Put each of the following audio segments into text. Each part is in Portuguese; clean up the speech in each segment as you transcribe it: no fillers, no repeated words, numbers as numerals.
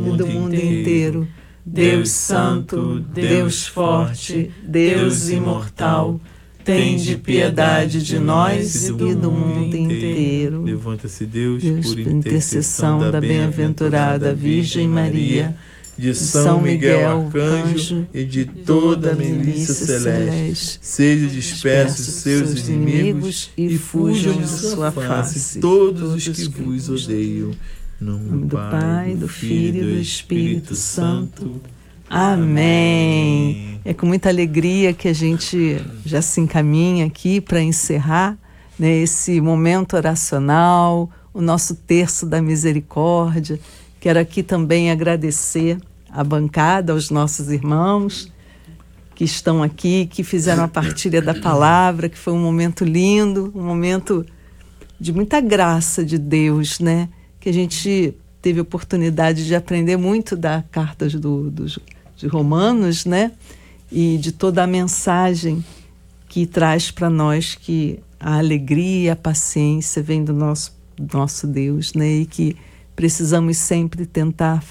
do mundo inteiro. Deus Santo, Deus Forte, Deus Imortal, tende piedade de nós e do mundo inteiro. Levanta-se Deus, por intercessão da bem-aventurada Virgem Maria, de São Miguel, Arcanjo, e de toda a milícia celeste, sejam dispersos seus inimigos e fujam de sua face todos os que vos odeiam. Em nome do Pai, do Filho e do Espírito Santo. Amém. É com muita alegria que a gente já se encaminha aqui para encerrar, né, esse momento oracional, o nosso terço da misericórdia. Quero aqui também agradecer a bancada, aos nossos irmãos que estão aqui, que fizeram a partilha da palavra, que foi um momento lindo, um momento de muita graça de Deus, né? Que a gente teve a oportunidade de aprender muito da carta de Romanos, né? E de toda a mensagem que traz para nós que a alegria e a paciência vem do nosso Deus, né? E que precisamos sempre tentar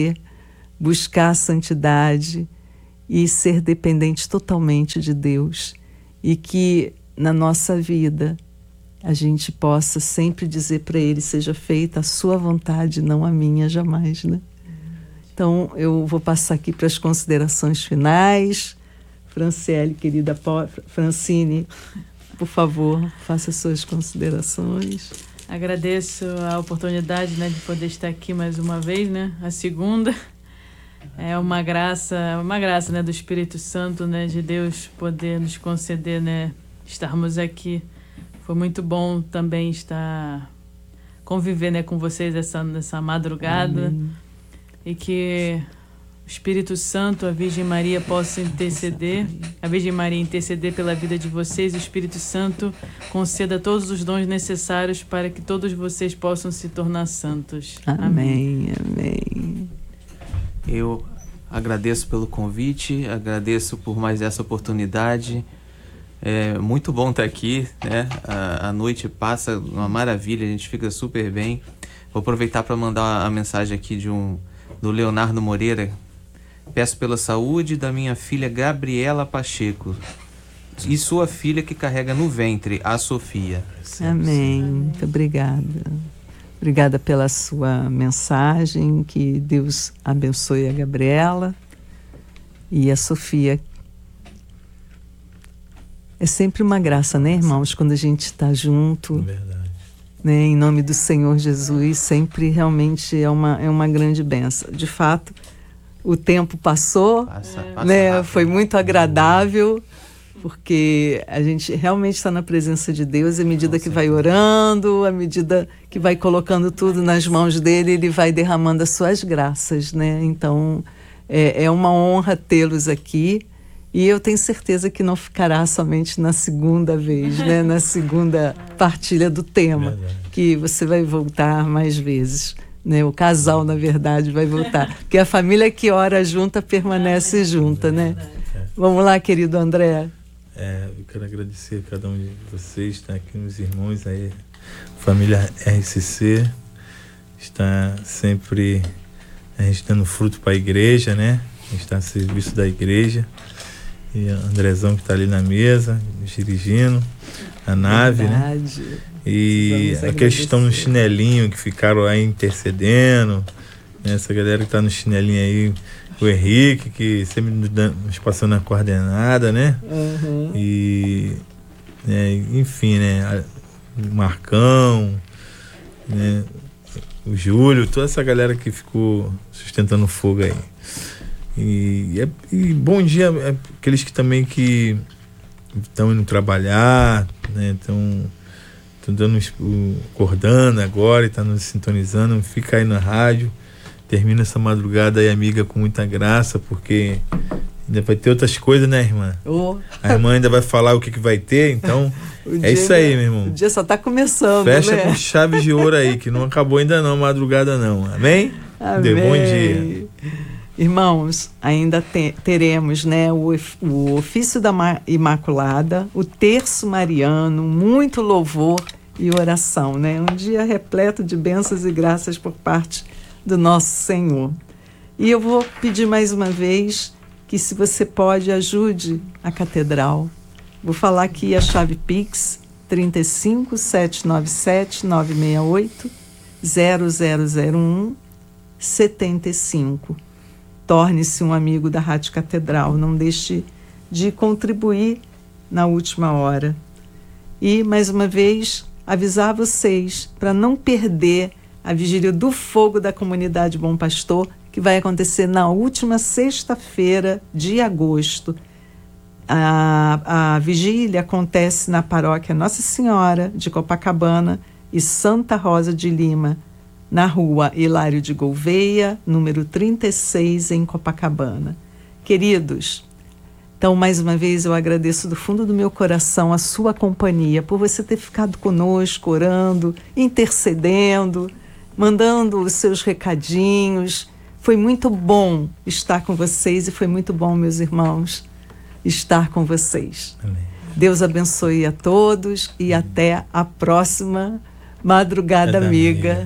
buscar a santidade e ser dependente totalmente de Deus. E que na nossa vida a gente possa sempre dizer para Ele: seja feita a sua vontade, não a minha jamais, né? Então eu vou passar aqui para as considerações finais. Franciele, querida Francine, por favor, faça suas considerações. Agradeço a oportunidade, né, de poder estar aqui mais uma vez, né? A segunda. É uma graça, né, do Espírito Santo, né, de Deus poder nos conceder, né, estarmos aqui. Foi muito bom também conviver, né, com vocês nessa madrugada. Amém. E que o Espírito Santo, a Virgem Maria, possa interceder, a Virgem Maria interceder pela vida de vocês. O Espírito Santo conceda todos os dons necessários para que todos vocês possam se tornar santos. Amém, amém. Eu agradeço pelo convite, agradeço por mais essa oportunidade. É muito bom estar aqui, né? A noite passa uma maravilha, a gente fica super bem. Vou aproveitar para mandar a mensagem aqui do Leonardo Moreira. Peço pela saúde da minha filha Gabriela Pacheco e sua filha que carrega no ventre, a Sofia. Amém. Muito obrigada. Obrigada pela sua mensagem. Que Deus abençoe a Gabriela e a Sofia. É sempre uma graça, né, irmãos, quando a gente está junto. Verdade. Né, em nome do Senhor Jesus, sempre realmente é uma grande bênção. De fato, o tempo passou, né, rápido. Foi muito agradável, porque a gente realmente está na presença de Deus, e à medida que vai orando, à medida que vai colocando tudo nas mãos dele, ele vai derramando as suas graças, né? Então, é uma honra tê-los aqui. E eu tenho certeza que não ficará somente na segunda vez, né? Na segunda partilha do tema, verdade. Que você vai voltar mais vezes, né? O casal, na verdade, vai voltar. Porque a família que ora junta permanece junta, né? Vamos lá, querido André. Eu quero agradecer a cada um de vocês, tá aqui, meus irmãos aí, família RCC, está sempre a gente dando fruto para a igreja, né? A gente está a serviço da igreja. E o Andrezão que está ali na mesa, dirigindo a nave, verdade, né? E aqueles que estão no chinelinho, que ficaram aí intercedendo, né? Essa galera que está no chinelinho aí, o Henrique, que sempre nos passou na coordenada, né? Uhum. E, enfim, né? O Marcão, né? O Júlio, toda essa galera que ficou sustentando o fogo aí. E bom dia aqueles que também que estão indo trabalhar, né? Estão dando acordando agora e estão nos sintonizando. Fica aí na rádio, termina essa madrugada aí, amiga, com muita graça, porque ainda vai ter outras coisas, né, irmã? A irmã ainda vai falar o que vai ter, então isso aí, meu irmão. O dia só está começando, fecha, né? Com chave de ouro aí, que não acabou ainda não, madrugada não. Amém? Amém. Bom dia. Irmãos, ainda teremos, né, o ofício da Imaculada, o terço mariano, muito louvor e oração, né? Um dia repleto de bênçãos e graças por parte do nosso Senhor. E eu vou pedir mais uma vez que, se você pode, ajude a Catedral. Vou falar aqui a chave Pix, 35 797 968 0001 75. Torne-se um amigo da Rádio Catedral. Não deixe de contribuir na última hora. E, mais uma vez, avisar vocês para não perder a Vigília do Fogo da Comunidade Bom Pastor, que vai acontecer na última sexta-feira de agosto. A vigília acontece na paróquia Nossa Senhora de Copacabana e Santa Rosa de Lima, na rua Hilário de Gouveia, número 36, em Copacabana. Queridos, então, mais uma vez, eu agradeço do fundo do meu coração a sua companhia, por você ter ficado conosco, orando, intercedendo, mandando os seus recadinhos. Foi muito bom estar com vocês e foi muito bom, meus irmãos, estar com vocês. Amém. Deus abençoe a todos e até a próxima Madrugada Amiga.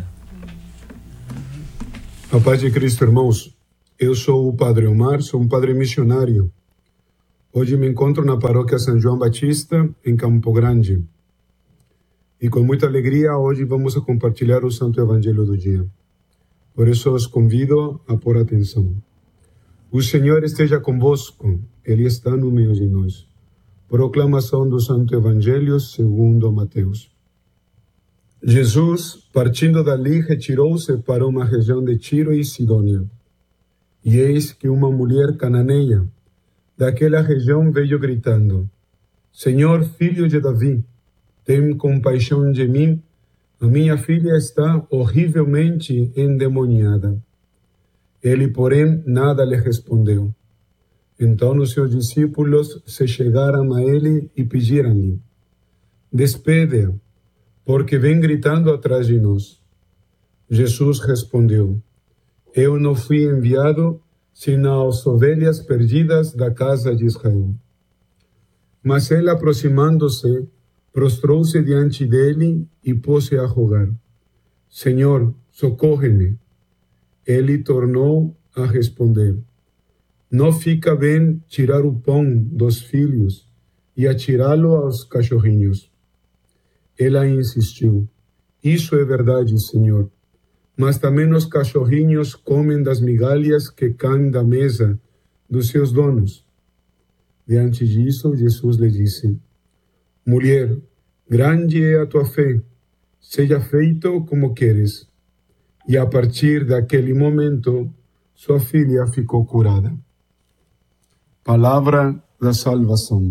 A paz de Cristo, irmãos. Eu sou o Padre Omar, sou um padre missionário. Hoje me encontro na paróquia São João Batista, em Campo Grande. E com muita alegria, hoje vamos compartilhar o Santo Evangelho do dia. Por isso, os convido a pôr atenção. O Senhor esteja convosco, Ele está no meio de nós. Proclamação do Santo Evangelho segundo Mateus. Jesus, partindo dali, retirou-se para uma região de Tiro e Sidônia. E eis que uma mulher cananeia daquela região veio gritando: Senhor, filho de Davi, tem compaixão de mim, a minha filha está horrivelmente endemoniada. Ele, porém, nada lhe respondeu. Então os seus discípulos se chegaram a ele e pediram-lhe: Despede-a, porque vem gritando atrás de nós. Jesus respondeu: Eu não fui enviado senão às ovelhas perdidas da casa de Israel. Mas ele, aproximando-se, prostrou-se diante dele e pôs-se a rogar: Senhor, socorre-me. Ele tornou a responder: Não fica bem tirar o pão dos filhos e atirá-lo aos cachorrinhos. Ela insistiu: Isso é verdade, Senhor. Mas também os cachorrinhos comem das migalhas que caem da mesa dos seus donos. Diante disso, Jesus lhe disse: Mulher, grande é a tua fé, seja feito como queres. E a partir daquele momento, sua filha ficou curada. Palavra da salvação.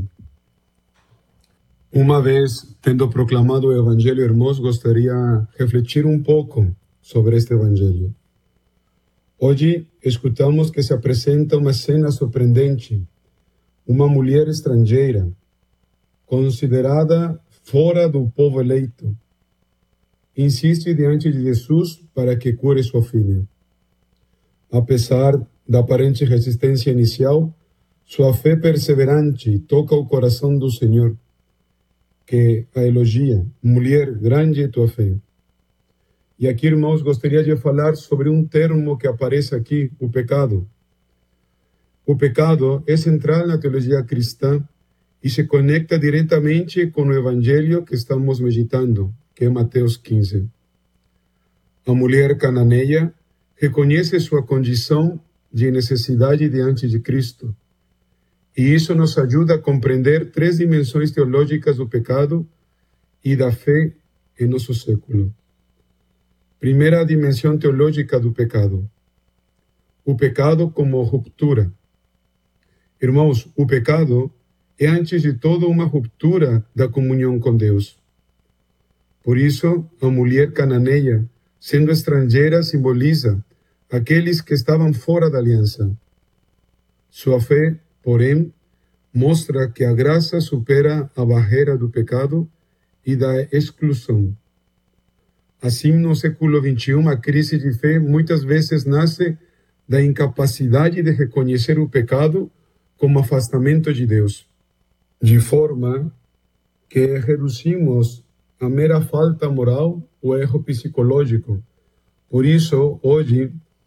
Uma vez, tendo proclamado o Evangelho, irmãos, gostaria de refletir um pouco sobre este Evangelho. Hoje, escutamos que se apresenta uma cena surpreendente. Uma mulher estrangeira, considerada fora do povo eleito, insiste diante de Jesus para que cure sua filha. Apesar da aparente resistência inicial, sua fé perseverante toca o coração do Senhor, que a elogia: Mulher, grande é tua fé. E aqui, irmãos, gostaria de falar sobre um termo que aparece aqui, o pecado. O pecado é central na teologia cristã e se conecta diretamente com o Evangelho que estamos meditando, que é Mateus 15. A mulher cananeia reconhece sua condição de necessidade diante de Cristo. E isso nos ajuda a compreender 3 dimensões teológicas do pecado e da fé em nosso século. Primeira dimensão teológica do pecado: o pecado como ruptura. Irmãos, o pecado é, antes de tudo, uma ruptura da comunhão com Deus. Por isso, a mulher cananeia, sendo estrangeira, simboliza aqueles que estavam fora da aliança. Sua fé, porém, mostra que a graça supera a barreira do pecado e da exclusão. Assim, no século XXI, a crise de fé muitas vezes nasce da incapacidade de reconhecer o pecado como afastamento de Deus, de forma que reduzimos a mera falta moral ou erro psicológico. Por isso, hoje,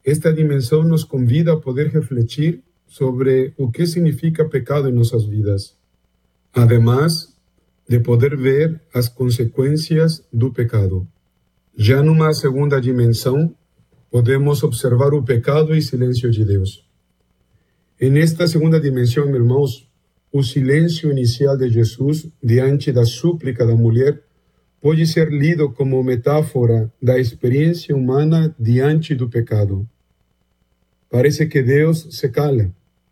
esta dimensão nos convida a poder refletir sobre o que significa pecado em nossas vidas, además de poder ver as consequências do pecado. Já numa segunda dimensão, podemos observar o pecado e silêncio de Deus. Nesta segunda dimensão, irmãos, o silêncio inicial de Jesus diante da súplica da mulher pode ser lido como metáfora da experiência humana diante do pecado. Parece que Deus se cala.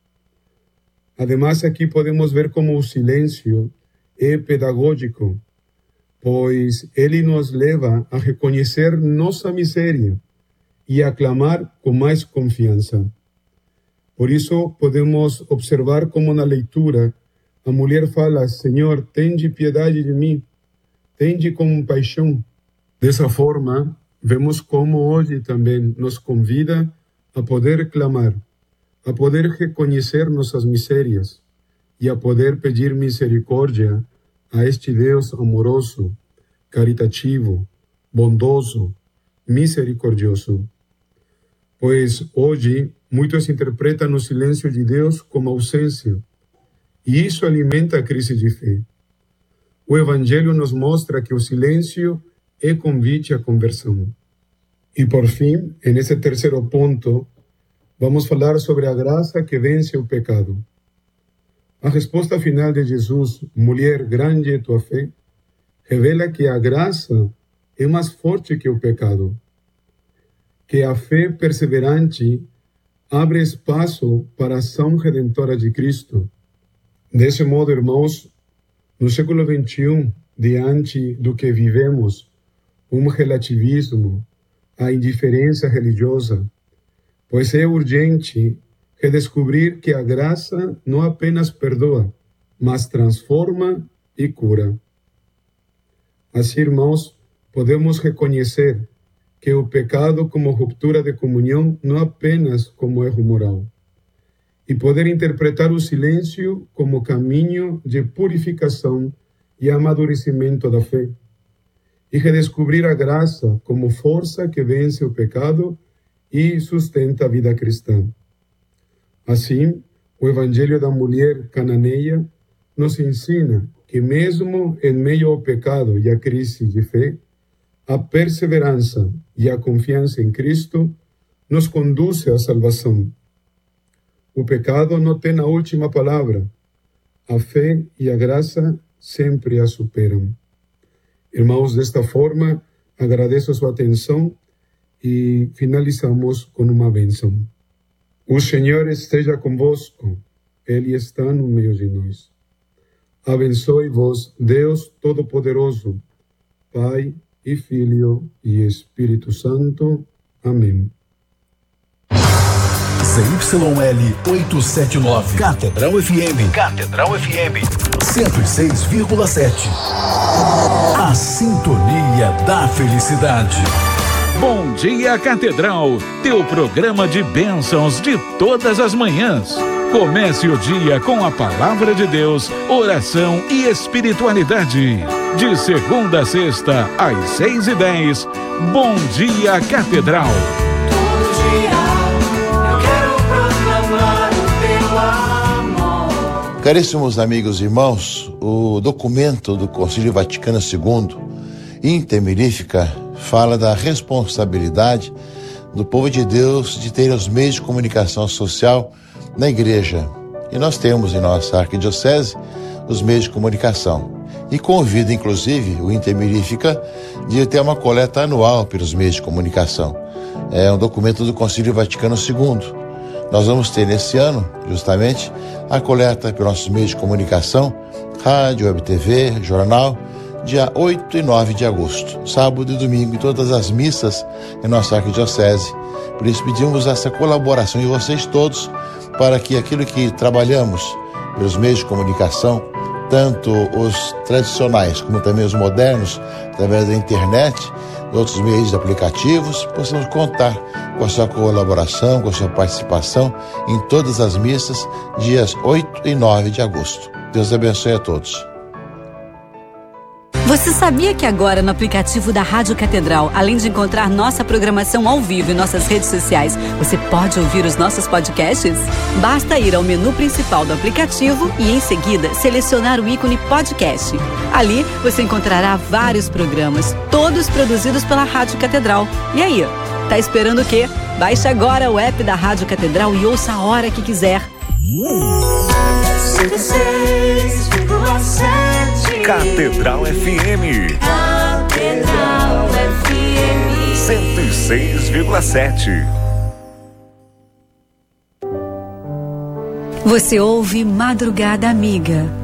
Ademais, aqui podemos ver como o silêncio é pedagógico, pois ele nos leva a reconhecer nossa miséria e a clamar com mais confiança. Por isso, podemos observar como na leitura a mulher fala: Senhor, tende piedade de mim, tende compaixão. Dessa forma, vemos como hoje também nos convida a poder clamar, a poder reconhecer nossas misérias e a poder pedir misericórdia a este Deus amoroso, caritativo, bondoso, misericordioso. Pois hoje muitos interpretam o silêncio de Deus como ausência, e isso alimenta a crise de fé. O Evangelho nos mostra que o silêncio é convite à conversão. E por fim, nesse terceiro ponto, vamos falar sobre a graça que vence o pecado. A resposta final de Jesus, mulher, grande é tua fé, revela que a graça é mais forte que o pecado, que a fé perseverante abre espaço para a ação redentora de Cristo. Desse modo, irmãos, no século XXI, diante do que vivemos, um relativismo, a indiferença religiosa, pois é urgente redescobrir que a graça não apenas perdoa, mas transforma e cura. Assim, irmãos, podemos reconhecer que o pecado como ruptura de comunhão não apenas como erro moral, e poder interpretar o silêncio como caminho de purificação e amadurecimento da fé, e redescobrir a graça como força que vence o pecado e sustenta a vida cristã. Assim, o Evangelho da mulher cananeia nos ensina que mesmo em meio ao pecado e à crise de fé, a perseverança e a confiança em Cristo nos conduz à salvação. O pecado não tem a última palavra. A fé e a graça sempre a superam. Irmãos, desta forma, agradeço a sua atenção e finalizamos com uma bênção. O Senhor esteja convosco, Ele está no meio de nós. Abençoe-vos, Deus Todo-Poderoso, Pai e Filho e Espírito Santo. Amém. ZYL 879, Catedral FM. Catedral FM 106,7. A sintonia da felicidade. Bom dia, Catedral, teu programa de bênçãos de todas as manhãs. Comece o dia com a palavra de Deus, oração e espiritualidade. De segunda a sexta, às 6h10. Bom dia, Catedral. Todo dia eu quero proclamar o teu amor. Caríssimos amigos e irmãos, o documento do Concílio Vaticano II, Inter Mirifica, fala da responsabilidade do povo de Deus de ter os meios de comunicação social na igreja. E nós temos em nossa arquidiocese os meios de comunicação. E convida, inclusive, o Inter Mirifica de ter uma coleta anual pelos meios de comunicação. É um documento do Concílio Vaticano II. Nós vamos ter nesse ano, justamente, a coleta pelos nossos meios de comunicação, rádio, web TV, jornal, dia 8 e 9 de agosto, sábado e domingo, em todas as missas em nossa arquidiocese. Por isso pedimos essa colaboração de vocês todos para que aquilo que trabalhamos pelos meios de comunicação, tanto os tradicionais como também os modernos, através da internet, outros meios de aplicativos, possamos contar com a sua colaboração, com a sua participação em todas as missas, dias 8 e 9 de agosto. Deus abençoe a todos. Você sabia que agora no aplicativo da Rádio Catedral, além de encontrar nossa programação ao vivo e nossas redes sociais, você pode ouvir os nossos podcasts? Basta ir ao menu principal do aplicativo e em seguida selecionar o ícone podcast. Ali você encontrará vários programas, todos produzidos pela Rádio Catedral. E aí, tá esperando o quê? Baixe agora o app da Rádio Catedral e ouça a hora que quiser. 106,7 Catedral FM. Catedral FM 106,7. Você ouve Madrugada Amiga.